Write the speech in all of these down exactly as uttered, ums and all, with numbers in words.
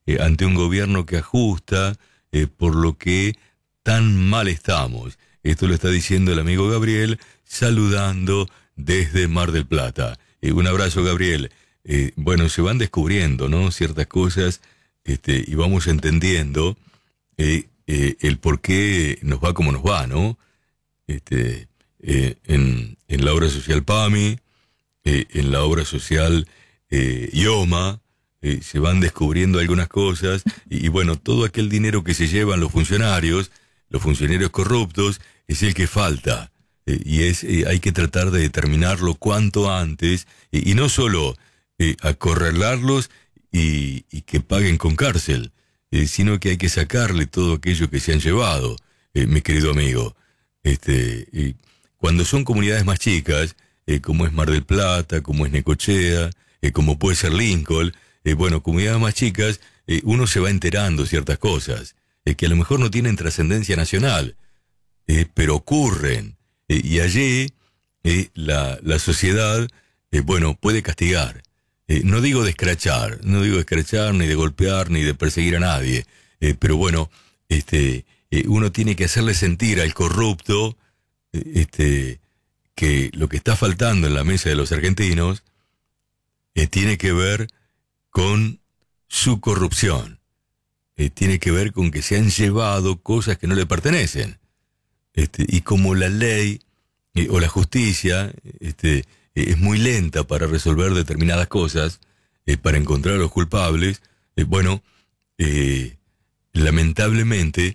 eh, ante un gobierno que ajusta, eh, por lo que tan mal estamos. Esto lo está diciendo el amigo Gabriel, saludando desde Mar del Plata. Eh, un abrazo, Gabriel. Eh, bueno, se van descubriendo, ¿no?, ciertas cosas, este, y vamos entendiendo eh, eh, el por qué nos va como nos va, ¿no? Este, eh, en, en la obra social PAMI, eh, en la obra social eh, IOMA, eh, se van descubriendo algunas cosas, y, y bueno, todo aquel dinero que se llevan los funcionarios, los funcionarios corruptos, es el que falta, eh, y es eh, hay que tratar de determinarlo cuanto antes, y, y no solo eh, acorralarlos y, y que paguen con cárcel, eh, sino que hay que sacarle todo aquello que se han llevado, eh, mi querido amigo. Este, eh, cuando son comunidades más chicas, eh, como es Mar del Plata, como es Necochea, eh, como puede ser Lincoln, eh, bueno, comunidades más chicas, eh, uno se va enterando ciertas cosas, eh, que a lo mejor no tienen trascendencia nacional, eh, pero ocurren, eh, y allí eh, la, la sociedad, eh, bueno, puede castigar. Eh, no digo de escrachar, no digo de escrachar, ni de golpear, ni de perseguir a nadie, eh, pero bueno, este, eh, uno tiene que hacerle sentir al corrupto eh, este, que lo que está faltando en la mesa de los argentinos eh, tiene que ver con su corrupción, eh, tiene que ver con que se han llevado cosas que no le pertenecen, este, y como la ley eh, o la justicia este, es muy lenta para resolver determinadas cosas, eh, para encontrar a los culpables, eh, bueno, eh, lamentablemente,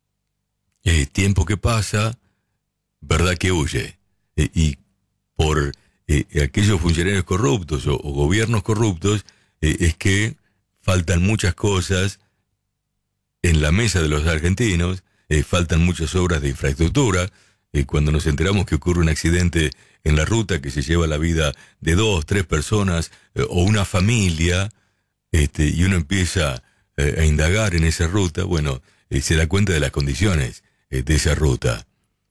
eh, tiempo que pasa, verdad que huye. Eh, y por eh, aquellos funcionarios corruptos o, o gobiernos corruptos, eh, es que faltan muchas cosas en la mesa de los argentinos, eh, faltan muchas obras de infraestructura. Eh, cuando nos enteramos que ocurre un accidente en la ruta que se lleva la vida de dos, tres personas eh, o una familia, este, y uno empieza eh, a indagar en esa ruta, bueno, eh, se da cuenta de las condiciones eh, de esa ruta.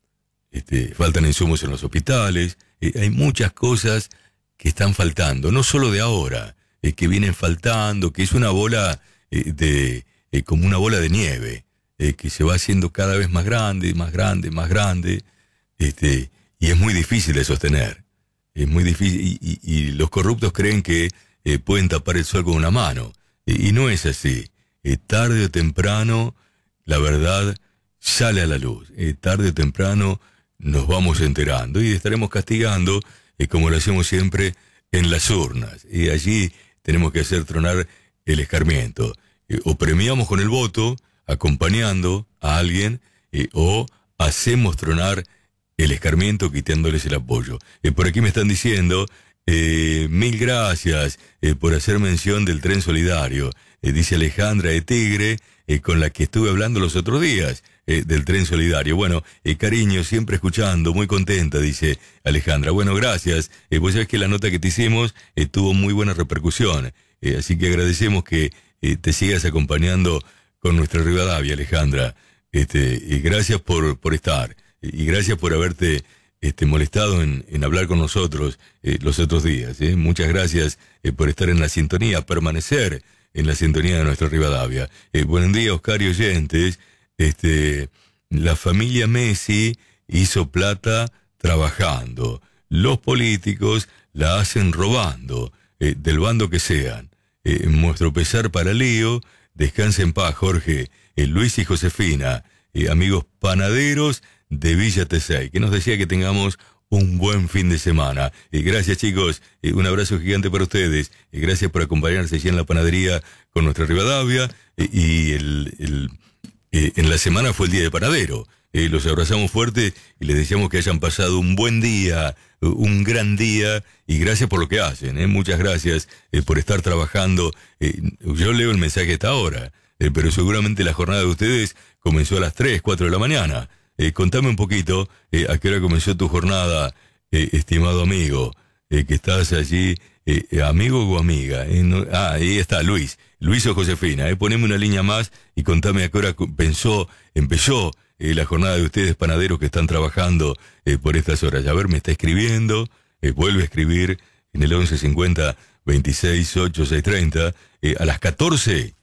Este, faltan insumos en los hospitales, eh, hay muchas cosas que están faltando, no solo de ahora, eh, que vienen faltando, que es una bola eh, de, eh, como una bola de nieve, eh, que se va haciendo cada vez más grande, más grande, más grande, este, y es muy difícil de sostener, es muy difícil, y, y, y los corruptos creen que eh, pueden tapar el sol con una mano, y, y no es así. Eh, tarde o temprano la verdad sale a la luz, eh, tarde o temprano nos vamos enterando y estaremos castigando, eh, como lo hacemos siempre, en las urnas, y allí tenemos que hacer tronar el escarmiento, eh, o premiamos con el voto acompañando a alguien, eh, o hacemos tronar el escarmiento quitándoles el apoyo. Eh, por aquí me están diciendo, eh, mil gracias eh, por hacer mención del tren solidario, eh, dice Alejandra de Tigre, eh, con la que estuve hablando los otros días, eh, del tren solidario. Bueno, eh, cariño, siempre escuchando, muy contenta, dice Alejandra. Bueno, gracias. Eh, vos sabés que la nota que te hicimos eh, tuvo muy buena repercusión, eh, así que agradecemos que eh, te sigas acompañando con nuestra Rivadavia, Alejandra. Este, y gracias por, por estar. Y gracias por haberte este, molestado en, en hablar con nosotros eh, los otros días. ¿eh? Muchas gracias eh, por estar en la sintonía, permanecer en la sintonía de nuestra Rivadavia. Eh, buen día, Oscar y oyentes. Este, la familia Messi hizo plata trabajando. Los políticos la hacen robando, eh, del bando que sean. Eh, nuestro pesar para Lío. Descansa en paz, Jorge. Eh, Luis y Josefina, eh, amigos panaderos de Villa Tesey, que nos decía que tengamos un buen fin de semana. Y eh, gracias, chicos, eh, un abrazo gigante para ustedes, y eh, gracias por acompañarse allí en la panadería con nuestra Rivadavia, eh, y el, el, eh, en la semana fue el Día de Panadero. Eh, los abrazamos fuerte y les deseamos que hayan pasado un buen día, un gran día, y gracias por lo que hacen, eh. muchas gracias eh, por estar trabajando. Eh, yo leo el mensaje a esta hora, eh, pero seguramente la jornada de ustedes comenzó a las tres, cuatro de la mañana. Eh, contame un poquito eh, a qué hora comenzó tu jornada, eh, estimado amigo, eh, que estás allí, eh, amigo o amiga. Eh, no, ah, ahí está, Luis, Luis o Josefina. Eh, poneme una línea más y contame a qué hora pensó, empezó eh, la jornada de ustedes panaderos que están trabajando eh, por estas horas. A ver, me está escribiendo, eh, vuelve a escribir en el once cincuenta veintiséis ocho seis treinta. Eh, a las catorce